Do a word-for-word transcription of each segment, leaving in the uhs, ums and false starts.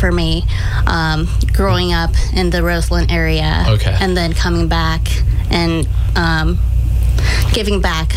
for me, um, growing up in the Roseland area, okay. and then coming back and um, giving back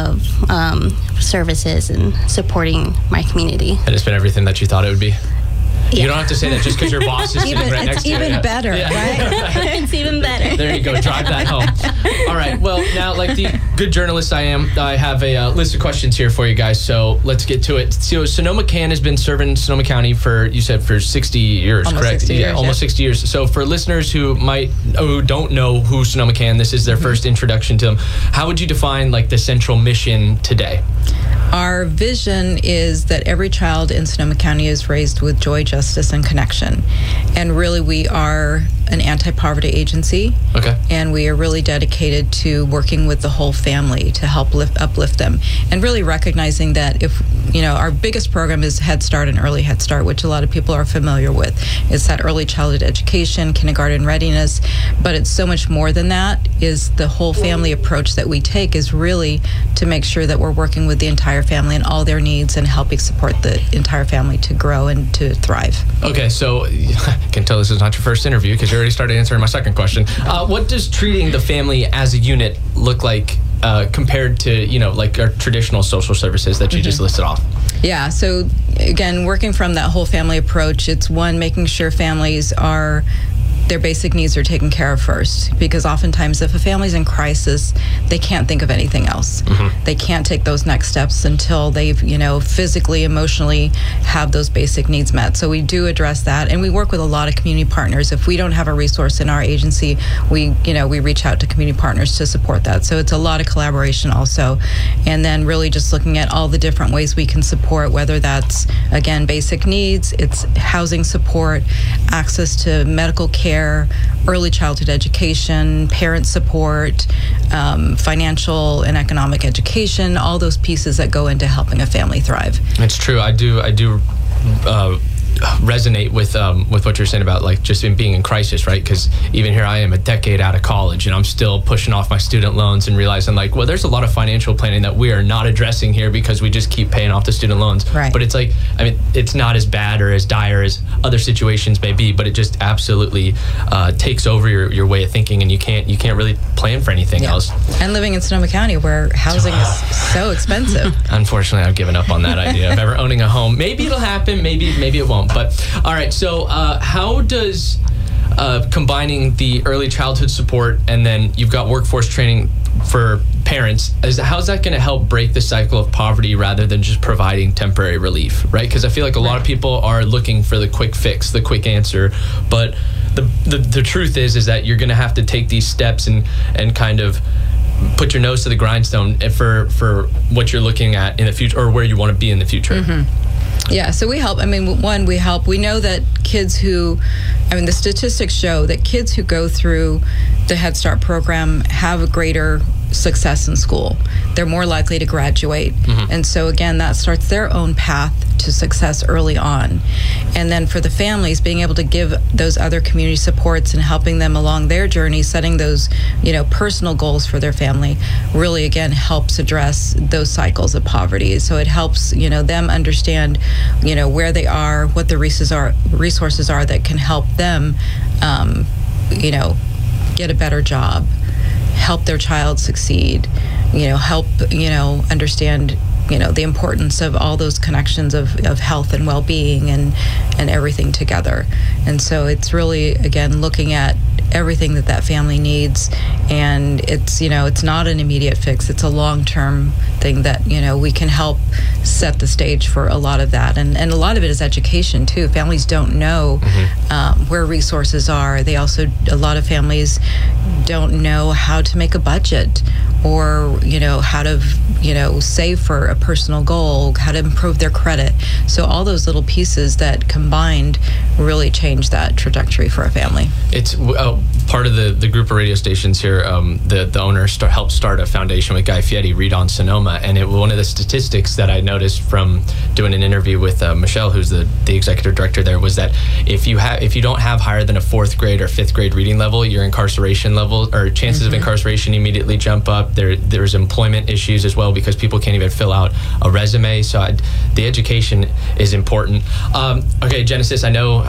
of um, services and supporting my community. And it's been everything that you thought it would be? Yeah. You don't have to say that just because your boss is sitting Even, right next it's to you. even Yeah. better, Yeah. right? It's even better. There you go. Drive that home. All right. Well, now, like the good journalist I am, I have a uh, list of questions here for you guys. So let's get to it. So Sonoma-Can has been serving Sonoma County for, you said, for sixty years, Almost correct? sixty yeah, years, almost yeah. sixty years. So for listeners who might, who don't know who Sonoma-Can, this is their Mm-hmm. first introduction to them. How would you define like the central mission today? Our vision is that every child in Sonoma County is raised with joy, justice, and connection. And really, we are an anti-poverty agency. Okay. And we are really dedicated to working with the whole family to help lift, uplift them. And really recognizing that if, you know, our biggest program is Head Start and Early Head Start, which a lot of people are familiar with. It's that early childhood education, kindergarten readiness. But it's so much more than that, is the whole family approach that we take is really to make sure that we're working with the entire family and all their needs and helping support the entire family to grow and to thrive. Okay, so I can tell this is not your first interview because you already started answering my second question. Uh, what does treating the family as a unit look like uh, compared to, you know, like our traditional social services that you mm-hmm. just listed off? Yeah, so again, working from that whole family approach, it's one, making sure families are, their basic needs are taken care of first, because oftentimes if a family's in crisis, they can't think of anything else. Mm-hmm. They can't take those next steps until they've, you know, physically, emotionally have those basic needs met. So we do address that, and we work with a lot of community partners. If we don't have a resource in our agency, we, you know, we reach out to community partners to support that. So it's a lot of collaboration also, and then really just looking at all the different ways we can support, whether that's, again, basic needs, it's housing support, access to medical care, early childhood education, parent support, um, financial and economic education, all those pieces that go into helping a family thrive. It's true. I do. I do. Uh, resonate with um, with what you're saying about like just in being in crisis, right? Because even here I am a decade out of college and I'm still pushing off my student loans and realizing like, well, there's a lot of financial planning that we are not addressing here because we just keep paying off the student loans. Right. But it's like, I mean, it's not as bad or as dire as other situations may be, but it just absolutely uh, takes over your, your way of thinking, and you can't you can't really plan for anything Yeah. else. And living in Sonoma County where housing is so expensive. Unfortunately, I've given up on that idea of ever owning a home. Maybe it'll happen, maybe maybe it won't. But all right, so uh, how does uh, combining the early childhood support and then you've got workforce training for parents, is how's that going to help break the cycle of poverty rather than just providing temporary relief, right? Because I feel like a lot of people are looking for the quick fix, the quick answer, but the the, the truth is is that you're going to have to take these steps and and kind of put your nose to the grindstone for for what you're looking at in the future or where you want to be in the future. Mm-hmm. Yeah, so we help. I mean, one, we help. We know that kids who, I mean, the statistics show that kids who go through the Head Start program have a greater success in school. They're more likely to graduate. Mm-hmm. And so, again, that starts their own path to success early on. And then for the families, being able to give those other community supports and helping them along their journey, setting those, you know, personal goals for their family, really, again, helps address those cycles of poverty. So it helps, you know, them understand, you know, where they are, what the resources are, resources are that can help them, um, you know, get a better job, help their child succeed, you know, help, you know, understand, you know, the importance of all those connections of, of health and well-being and, and everything together. And so it's really, again, looking at everything that that family needs, and it's, you know, it's not an immediate fix. It's a long-term thing that, you know, we can help set the stage for a lot of that. And, and a lot of it is education, too. Families don't know mm-hmm. um, where resources are. They also, a lot of families don't know how to make a budget or, you know, how to, you know, save for a personal goal, how to improve their credit. So all those little pieces that combined really change that trajectory for a family. It's uh, part of the, the group of radio stations here. Um, the, the owner start, helped start a foundation with Guy Fieri, Read on Sonoma. And it, one of the statistics that I noticed from doing an interview with uh, Michelle, who's the, the executive director there, was that if you have if you don't have higher than a fourth grade or fifth grade reading level, your incarceration level or chances mm-hmm. of incarceration immediately jump up. There There's employment issues as well because people can't even fill out a resume. So I, the education is important. Um, okay, Genesis, I know